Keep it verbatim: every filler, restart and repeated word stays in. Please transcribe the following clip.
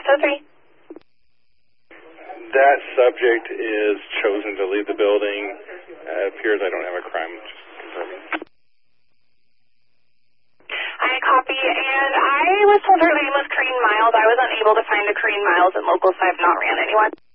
oh three. That subject is chosen to leave the building. Uh, it appears I don't have a crime. Just confirming. I copy, and I was told her name was Corrine Miles. I was unable to find a Corrine Miles, and locals have not ran anyone.